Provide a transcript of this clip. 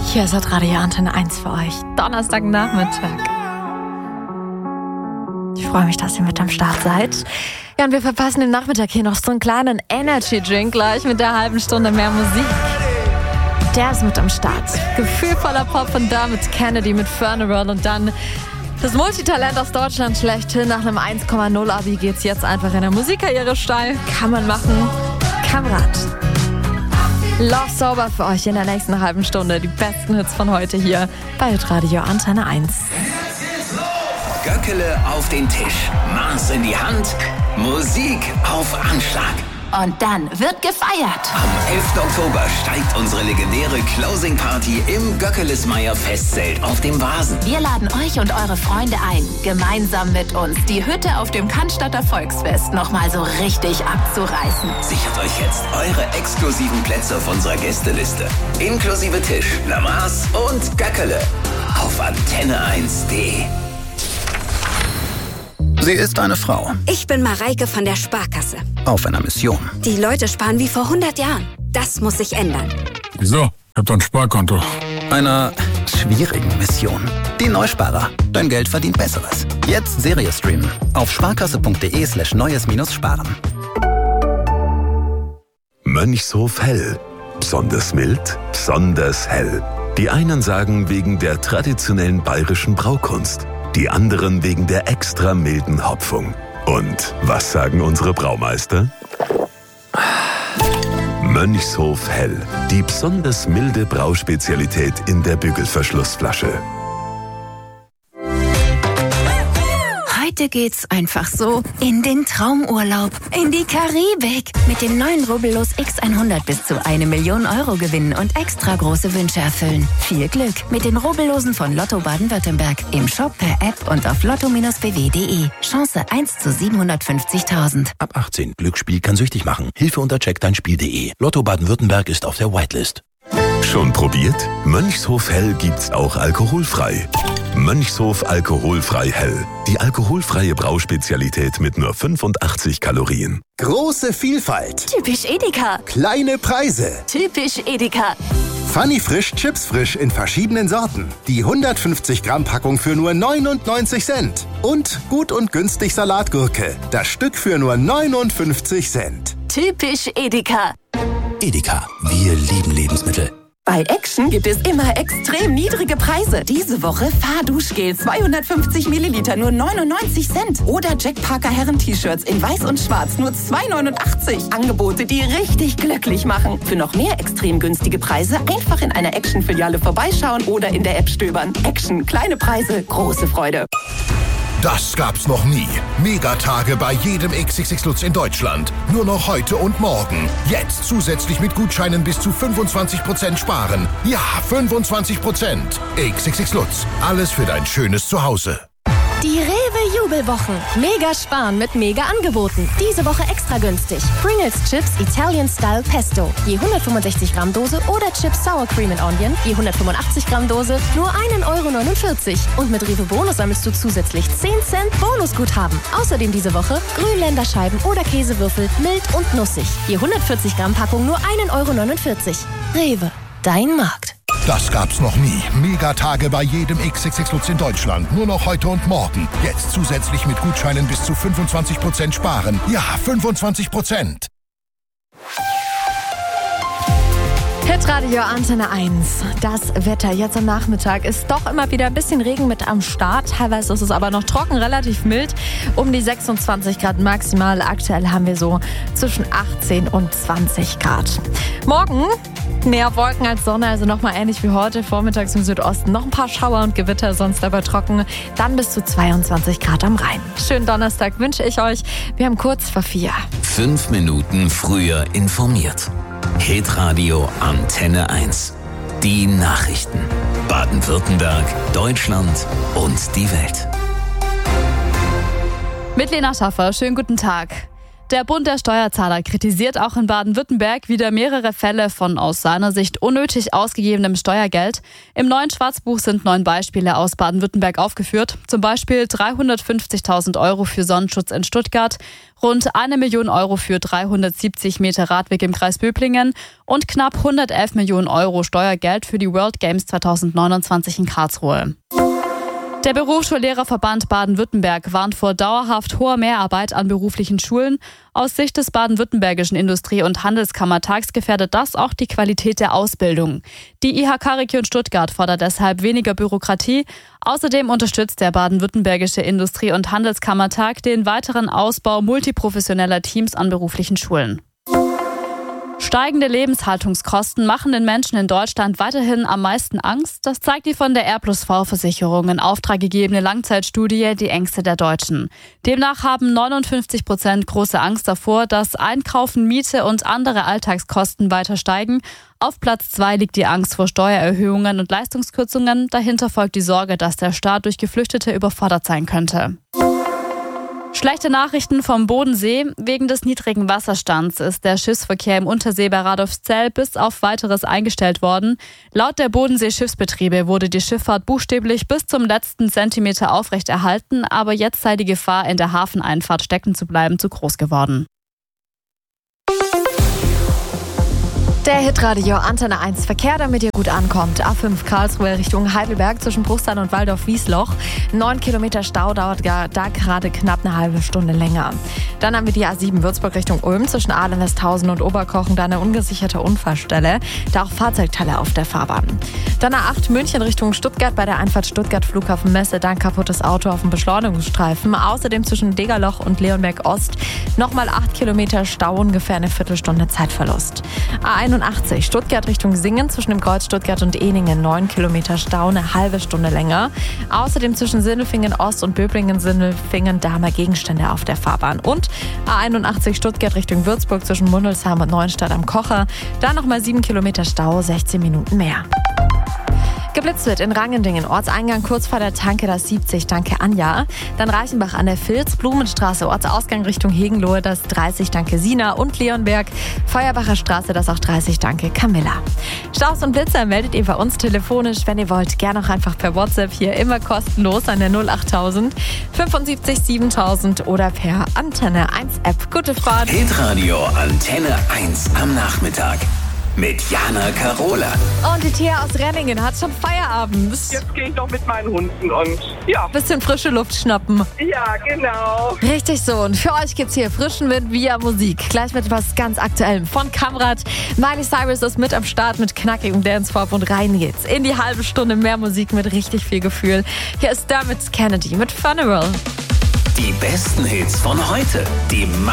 Hier ist Radio Antenne 1 für euch. Donnerstagnachmittag. Ich freue mich, dass ihr mit am Start seid. Ja, und wir verpassen den Nachmittag hier noch so einen kleinen Energy-Drink gleich mit der halben Stunde mehr Musik. Der ist mit am Start. Gefühlvoller Pop von Dermot Kennedy mit Funeral und dann das Multitalent aus Deutschland schlechthin. Nach einem 1,0 Abi geht's jetzt einfach in der Musikkarriere steil. Kann man machen. Kamerad. Love Sober für euch in der nächsten halben Stunde. Die besten Hits von heute hier bei Radio Antenne 1. Göckele auf den Tisch, Maß in die Hand, Musik auf Anschlag. Und dann wird gefeiert. Am 11. Oktober steigt unsere legendäre Closing Party im Göckelesmeyer Festzelt auf dem Vasen. Wir laden euch und eure Freunde ein, gemeinsam mit uns die Hütte auf dem Cannstatter Volksfest nochmal so richtig abzureißen. Sichert euch jetzt eure exklusiven Plätze auf unserer Gästeliste. Inklusive Tisch, Lamaß und Göckele. Auf antenne1.de. Sie ist eine Frau. Ich bin Mareike von der Sparkasse. Auf einer Mission. Die Leute sparen wie vor 100 Jahren. Das muss sich ändern. Wieso? Ich hab doch ein Sparkonto. Einer schwierigen Mission. Die Neusparer. Dein Geld verdient Besseres. Jetzt Serie streamen. Auf sparkasse.de/neues-sparen. Mönchshof Hell. Besonders mild, besonders hell. Die einen sagen wegen der traditionellen bayerischen Braukunst. Die anderen wegen der extra milden Hopfung. Und was sagen unsere Braumeister? Mönchshof Hell. Die besonders milde Brauspezialität in der Bügelverschlussflasche. Heute geht's einfach so in den Traumurlaub, in die Karibik. Mit dem neuen Rubbellos X100 bis zu 1 Million Euro gewinnen und extra große Wünsche erfüllen. Viel Glück mit den Rubbellosen von Lotto Baden-Württemberg. Im Shop, per App und auf lotto-bw.de. Chance 1 zu 750.000. Ab 18. Glücksspiel kann süchtig machen. Hilfe unter checkdeinspiel.de. Lotto Baden-Württemberg ist auf der Whitelist. Schon probiert? Mönchshof Hell gibt's auch alkoholfrei. Mönchshof Alkoholfrei Hell. Die alkoholfreie Brauspezialität mit nur 85 Kalorien. Große Vielfalt. Typisch Edeka. Kleine Preise. Typisch Edeka. Funny Frisch Chips Frisch in verschiedenen Sorten. Die 150 Gramm Packung für nur 99 Cent. Und gut und günstig Salatgurke. Das Stück für nur 59 Cent. Typisch Edeka. Edeka. Wir lieben Lebensmittel. Bei Action gibt es immer extrem niedrige Preise. Diese Woche Fahrduschgel 250 Milliliter nur 99 Cent. Oder Jack Parker Herren-T-Shirts in weiß und schwarz nur 2,89. Angebote, die richtig glücklich machen. Für noch mehr extrem günstige Preise einfach in einer Action-Filiale vorbeischauen oder in der App stöbern. Action, kleine Preise, große Freude. Das gab's noch nie. Megatage bei jedem XXX Lutz in Deutschland. Nur noch heute und morgen. Jetzt zusätzlich mit Gutscheinen bis zu 25% sparen. Ja, 25%. XXX Lutz. Alles für dein schönes Zuhause. Die Rewe-Jubelwochen. Mega sparen mit mega Angeboten. Diese Woche extra günstig. Pringles Chips Italian Style Pesto. Je 165 Gramm Dose oder Chips Sour Cream and Onion. Je 185 Gramm Dose. Nur 1,49 Euro. Und mit Rewe Bonus sammelst du zusätzlich 10 Cent Bonusguthaben. Außerdem diese Woche Grünländerscheiben oder Käsewürfel. Mild und nussig. Je 140 Gramm Packung nur 1,49 Euro. Rewe. Dein Markt. Das gab's noch nie. Megatage bei jedem XXX Lutz in Deutschland. Nur noch heute und morgen. Jetzt zusätzlich mit Gutscheinen bis zu 25% sparen. Ja, 25%. Hitradio Antenne 1. Das Wetter jetzt am Nachmittag ist doch immer wieder ein bisschen Regen mit am Start. Teilweise ist es aber noch trocken, relativ mild. Um die 26 Grad maximal. Aktuell haben wir so zwischen 18 und 20 Grad. Morgen mehr Wolken als Sonne, also nochmal ähnlich wie heute. Vormittags im Südosten noch ein paar Schauer und Gewitter, sonst aber trocken. Dann bis zu 22 Grad am Rhein. Schönen Donnerstag wünsche ich euch. Wir haben kurz vor 4. 5 Minuten früher informiert. Hitradio Antenne 1. Die Nachrichten. Baden-Württemberg, Deutschland und die Welt. Mit Lena Schaffer, schönen guten Tag. Der Bund der Steuerzahler kritisiert auch in Baden-Württemberg wieder mehrere Fälle von aus seiner Sicht unnötig ausgegebenem Steuergeld. Im neuen Schwarzbuch sind 9 Beispiele aus Baden-Württemberg aufgeführt. Zum Beispiel 350.000 Euro für Sonnenschutz in Stuttgart, rund 1 Million Euro für 370 Meter Radweg im Kreis Böblingen und knapp 111 Millionen Euro Steuergeld für die World Games 2029 in Karlsruhe. Der Berufsschullehrerverband Baden-Württemberg warnt vor dauerhaft hoher Mehrarbeit an beruflichen Schulen. Aus Sicht des baden-württembergischen Industrie- und Handelskammertags gefährdet das auch die Qualität der Ausbildung. Die IHK-Region Stuttgart fordert deshalb weniger Bürokratie. Außerdem unterstützt der baden-württembergische Industrie- und Handelskammertag den weiteren Ausbau multiprofessioneller Teams an beruflichen Schulen. Steigende Lebenshaltungskosten machen den Menschen in Deutschland weiterhin am meisten Angst. Das zeigt die von der R+V-Versicherung in Auftrag gegebene Langzeitstudie Die Ängste der Deutschen. Demnach haben 59% große Angst davor, dass Einkaufen, Miete und andere Alltagskosten weiter steigen. Auf Platz 2 liegt die Angst vor Steuererhöhungen und Leistungskürzungen. Dahinter folgt die Sorge, dass der Staat durch Geflüchtete überfordert sein könnte. Schlechte Nachrichten vom Bodensee. Wegen des niedrigen Wasserstands ist der Schiffsverkehr im Untersee bei Radolfzell bis auf Weiteres eingestellt worden. Laut der Bodensee-Schiffsbetriebe wurde die Schifffahrt buchstäblich bis zum letzten Zentimeter aufrechterhalten, aber jetzt sei die Gefahr, in der Hafeneinfahrt stecken zu bleiben, zu groß geworden. Der Hitradio Antenne 1 Verkehr, damit ihr gut ankommt. A5 Karlsruhe Richtung Heidelberg zwischen Bruchsal und Waldorf-Wiesloch. 9 Kilometer Stau, dauert da gerade knapp eine halbe Stunde länger. Dann haben wir die A7 Würzburg Richtung Ulm zwischen Ahlen-Westhausen und Oberkochen. Da eine ungesicherte Unfallstelle. Da auch Fahrzeugteile auf der Fahrbahn. Dann A8 München Richtung Stuttgart bei der Einfahrt Stuttgart Flughafen Messe. Dann kaputtes Auto auf dem Beschleunigungsstreifen. Außerdem zwischen Degerloch und Leonberg Ost nochmal 8 Kilometer Stau, ungefähr eine Viertelstunde Zeitverlust. A81 Stuttgart Richtung Singen zwischen dem Kreuz Stuttgart und Ehningen 9 Kilometer Stau, eine halbe Stunde länger. Außerdem zwischen Sindelfingen Ost und Böblingen-Sindelfingen da mal Gegenstände auf der Fahrbahn. Und A81 Stuttgart Richtung Würzburg zwischen Mundelsheim und Neuenstadt am Kocher. Da nochmal 7 Kilometer Stau, 16 Minuten mehr. Geblitzt wird in Rangendingen, Ortseingang kurz vor der Tanke, das 70, danke Anja. Dann Reichenbach an der Vilz, Blumenstraße, Ortsausgang Richtung Hegenlohe, das 30, danke Sina. Und Leonberg, Feuerbacher Straße, das auch 30, danke Camilla. Staus und Blitzer meldet ihr bei uns telefonisch, wenn ihr wollt. Gerne auch einfach per WhatsApp hier, immer kostenlos an der 08000 75 7000 oder per Antenne 1 App. Gute Fahrt. Hitradio Antenne 1 am Nachmittag. Mit Jana Karola. Und die Thea aus Renningen hat schon Feierabend. Jetzt gehe ich noch mit meinen Hunden und ja. Bisschen frische Luft schnappen. Ja, genau. Richtig so. Und für euch gibt's hier frischen Wind via Musik. Gleich mit etwas ganz Aktuellem von Kamrat. Miley Cyrus ist mit am Start mit knackigem Dance-Pop und rein geht's in die halbe Stunde mehr Musik mit richtig viel Gefühl. Hier ist Dermot Kennedy mit Funeral. Die besten Hits von heute. Die